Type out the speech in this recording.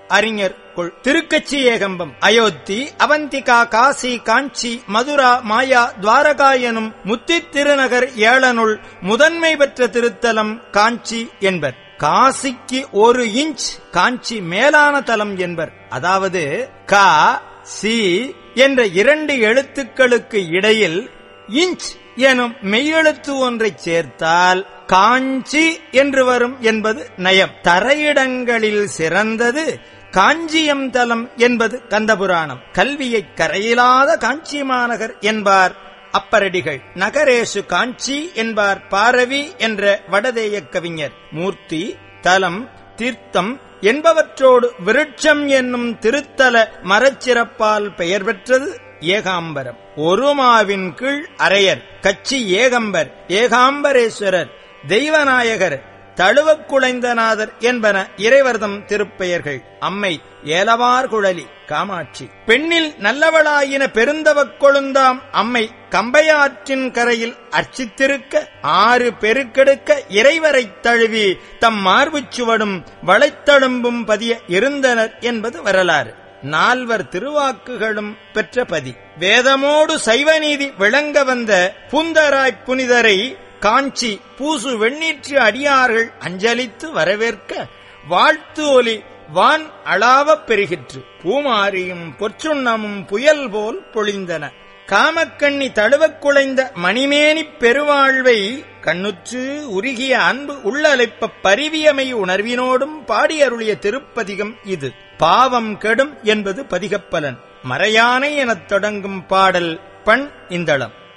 அறிஞர் கொள். திருக்கச்சி ஏகம்பம், அயோத்தி, அவந்திகா, காசி, காஞ்சி, மதுரா, மாயா, துவாரகா எனும் முத்தித் திருநகர் 7 முதன்மை பெற்ற திருத்தலம் காஞ்சி என்பர். காசிக்கு 1 இன்ச் காஞ்சி மேலான தலம் என்பர். அதாவது கா சி என்ற 2 எழுத்துக்களுக்கு இடையில் இன்ச் எனும் மெய்யெழுத்து ஒன்றை சேர்த்தால் காஞ்சி என்று வரும் என்பது நயம். தரையிடங்களில் சிறந்தது காஞ்சியம் தலம் என்பது கந்தபுராணம். கல்வியை கரையிலாத காஞ்சி மாநகர் என்பார் அப்பரடிகள். நகரேசு காஞ்சி என்பார் பாரவி என்ற வடதேய கவிஞர். மூர்த்தி, தலம், தீர்த்தம் என்பவற்றோடு விருட்சம் என்னும் திருத்தல மரச்சிறப்பால் பெயர் பெற்றது ஏகாம்பரம். ஒருமாவின் கீழ் அரையர், கச்சி ஏகம்பர், ஏகாம்பரேஸ்வரர், தெய்வநாயகர், தழுவக்குளைந்தநாதர் என்பன இறைவர்தம் திருப்பெயர்கள். அம்மை ஏலவார் குழலி காமாட்சி. பெண்ணில் நல்லவளாயின பெருந்தவக் கொழுந்தாம் அம்மை கம்பையாற்றின் கரையில் அர்ச்சித்திருக்க 6 பெருக்கெடுக்க இறைவரைத் தழுவி தம் மார்புச் சுவடும் வளைத்தழும்பும் பதிய இருந்தனர் என்பது வரலாறு. 4 திருவாக்குகளும் பெற்ற பதி. வேதமோடு சைவநீதி விளங்க வந்த பூந்தராய்ப் புனிதரை காஞ்சி பூசு வெண்ணீற்று அடியார்கள் அஞ்சலித்து வரவேற்க வாழ்த்து ஒலி வான் அளாவப் பெருகிற்று. பூமாரியும் பொற்சுண்ணமும் புயல் போல் பொழிந்தன. காமக்கண்ணி தழுவக் குலைந்த மணிமேனிப் பெருவாழ்வை கண்ணுற்று உருகிய அன்பு உள்ளலைப்ப பரிவியமை உணர்வினோடும் பாடியருளிய திருப்பதிகம் இது. பாவம் கெடும் என்பது பதிகப்பலன். மறையானை எனத் தொடங்கும் பாடல் பண் இந்தளம்.